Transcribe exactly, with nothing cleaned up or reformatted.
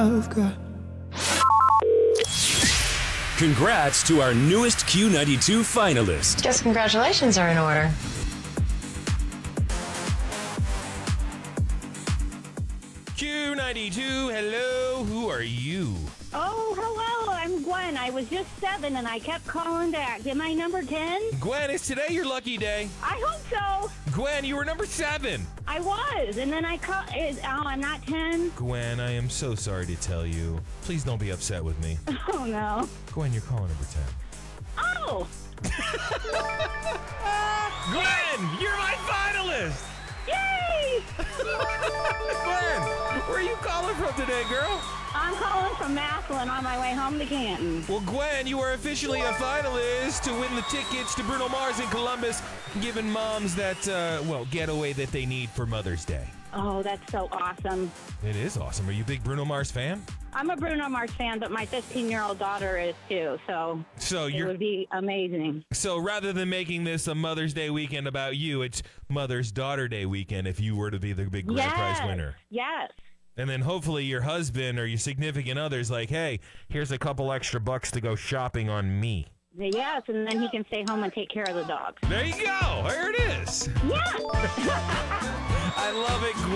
I've got. Congrats to our newest Q ninety-two finalist. Guess congratulations are in order. Q ninety-two, hello, who are you? Oh, hello, I'm Gwen. I was just seven and I kept calling back. Am I number ten? Gwen, is today your lucky day? I hope so. Gwen, you were number seven. I was, and then I called. Oh, I'm not ten? Gwen, I am so sorry to tell you. Please don't be upset with me. Oh, no. Gwen, you're calling number ten. Oh! Gwen, you're my finalist! Yay! Gwen, where are you calling from today, girl? I'm calling from Massillon on my way home to Canton. Well, Gwen, you are officially a finalist to win the tickets to Bruno Mars in Columbus, giving moms that, uh, well, getaway that they need for Mother's Day. Oh, that's so awesome. It is awesome. Are you a big Bruno Mars fan? I'm a Bruno Mars fan, but my fifteen-year-old daughter is too, so, So it you're would be amazing. so rather than making this a Mother's Day weekend about you, it's Mother's Daughter Day weekend if you were to be the big grand Yes, prize winner. yes. And then hopefully your husband or your significant other's like, hey, here's a couple extra bucks to go shopping on me. Yes, and then he can stay home and take care of the dog. There you go. There it is. Yeah! I love it.